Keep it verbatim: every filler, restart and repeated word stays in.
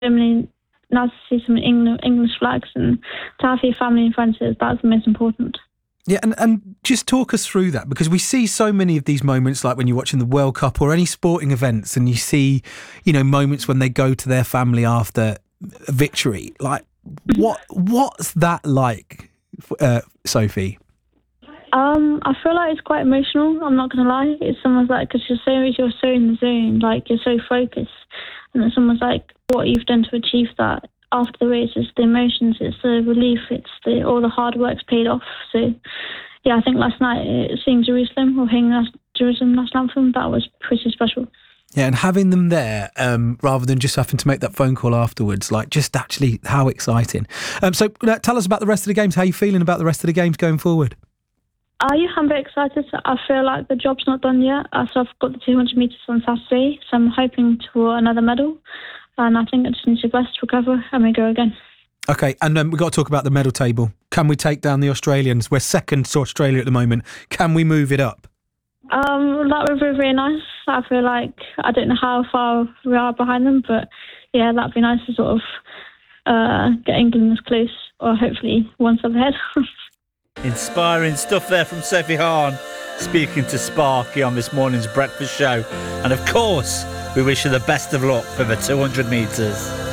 Germany, nice to see some England, English flags, and to have your family and friends, that's the most important. Yeah, and, and just talk us through that, because we see so many of these moments, like when you're watching the World Cup or any sporting events, and you see, you know, moments when they go to their family after a victory. Like, what what's that like, uh, Sophie? Um, I feel like it's quite emotional. I'm not gonna lie. It's someone's like, because you're so you're so in the zone, like you're so focused, and then someone's like, what you've done to achieve that. After the race, it's the emotions, it's the relief, it's the all the hard work's paid off. So, yeah, I think last night uh, seeing Jerusalem or hearing the Jerusalem national anthem, that was pretty special. Yeah, and having them there, um, rather than just having to make that phone call afterwards, like just actually how exciting. Um, so, uh, tell us about the rest of the games. How are you feeling about the rest of the games going forward? Uh, yeah, I'm very excited. I feel like the job's not done yet. Uh, so I've got the two hundred metres on Saturday, so I'm hoping for another medal. And I think I just need to rest, recover, and we go again. Okay, and um, we've got to talk about the medal table. Can we take down the Australians? We're second to Australia at the moment. Can we move it up? Um, that would be very nice. I feel like, I don't know how far we are behind them, but yeah, that'd be nice to sort of uh, get England as close, or hopefully one step ahead. Inspiring stuff there from Sophie Hahn, speaking to Sparky on this morning's breakfast show. And of course, we wish her the best of luck for the two hundred metres.